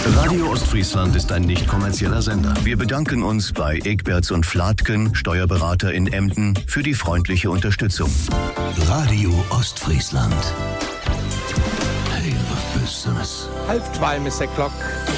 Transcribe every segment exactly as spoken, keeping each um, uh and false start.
Radio Ostfriesland ist ein nicht kommerzieller Sender. Wir bedanken uns bei Egberts und Flatken, Steuerberater in Emden, für die freundliche Unterstützung. Radio Ostfriesland. Hey, was bist du das? Halb zwei, Mister Clock.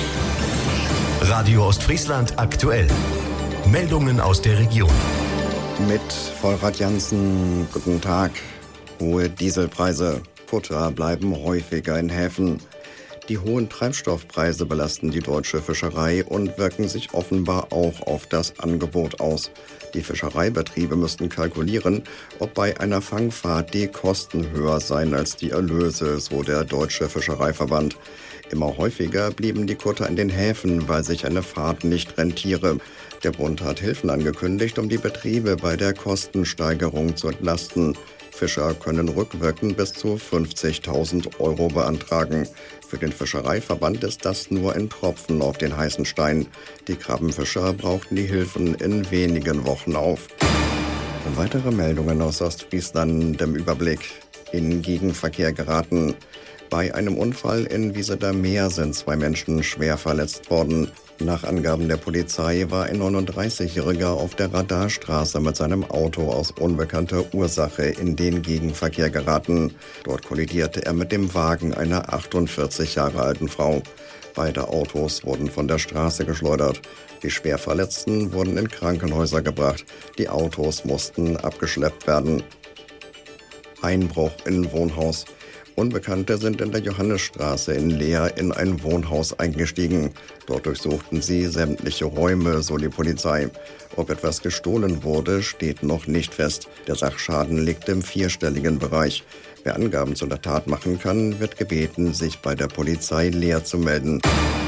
Radio Ostfriesland aktuell. Meldungen aus der Region. Mit Volrad Jansen, guten Tag. Hohe Dieselpreise. Kutter bleiben häufiger in Häfen. Die hohen Treibstoffpreise belasten die deutsche Fischerei und wirken sich offenbar auch auf das Angebot aus. Die Fischereibetriebe müssten kalkulieren, ob bei einer Fangfahrt die Kosten höher seien als die Erlöse, so der Deutsche Fischereiverband. Immer häufiger blieben die Kutter in den Häfen, weil sich eine Fahrt nicht rentiere. Der Bund hat Hilfen angekündigt, um die Betriebe bei der Kostensteigerung zu entlasten. Fischer können rückwirkend bis zu fünfzigtausend Euro beantragen. Für den Fischereiverband ist das nur ein Tropfen auf den heißen Stein. Die Krabbenfischer brauchten die Hilfen in wenigen Wochen auf. Weitere Meldungen aus Ostfriesland im Überblick. In Gegenverkehr geraten. Bei einem Unfall in Wieseler Meer sind zwei Menschen schwer verletzt worden. Nach Angaben der Polizei war ein neununddreißigjähriger auf der Radarstraße mit seinem Auto aus unbekannter Ursache in den Gegenverkehr geraten. Dort kollidierte er mit dem Wagen einer achtundvierzig Jahre alten Frau. Beide Autos wurden von der Straße geschleudert. Die Schwerverletzten wurden in Krankenhäuser gebracht. Die Autos mussten abgeschleppt werden. Einbruch in Wohnhaus. Unbekannte sind in der Johannesstraße in Leer in ein Wohnhaus eingestiegen. Dort durchsuchten sie sämtliche Räume, so die Polizei. Ob etwas gestohlen wurde, steht noch nicht fest. Der Sachschaden liegt im vierstelligen Bereich. Wer Angaben zu der Tat machen kann, wird gebeten, sich bei der Polizei Leer zu melden.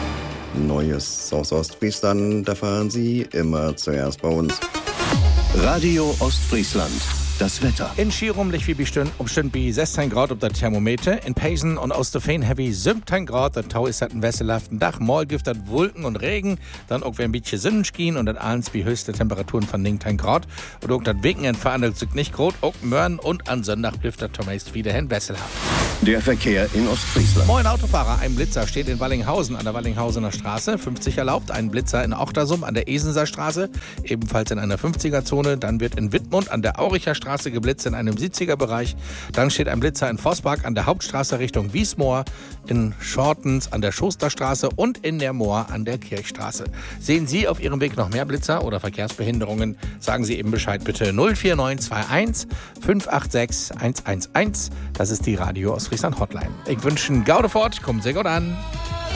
Neues aus Ostfriesland erfahren Sie immer zuerst bei uns. Radio Ostfriesland. Das Wetter. In Schirum liegt wie bestimmt umstimmt wie sechzehn Grad auf der Thermometer. In Payson und Osterfeen heavy siebzehn Grad. Der Tau ist halt ein wesselhaften Dach. Morgen gibt es Wolken und Regen. Dann auch ein bisschen Sonnenschein und dann abends wie höchste Temperaturen von neunzehn Grad. Und auch das Wochenende verandert sich nicht groß. Auch Mörn und an Sonntag bleibt der meist wieder hin wesselhaft. Der Verkehr in Ostfriesland. Moin Autofahrer, ein Blitzer steht in Wallinghausen an der Wallinghausener Straße, fünfzig erlaubt, ein Blitzer in Ochtersum an der Esenser Straße, ebenfalls in einer fünfziger-Zone, dann wird in Wittmund an der Auricher Straße geblitzt in einem siebziger-Bereich, dann steht ein Blitzer in Vossbach an der Hauptstraße Richtung Wiesmoor, in Schortens an der Schosterstraße und in der Moor an der Kirchstraße. Sehen Sie auf Ihrem Weg noch mehr Blitzer oder Verkehrsbehinderungen, sagen Sie eben Bescheid bitte null vier neun zwei eins fünf acht sechs eins eins eins, das ist die Radio Ostfriesland Hotline. Ich wünsche einen Gaudefort, kommt sehr gut an.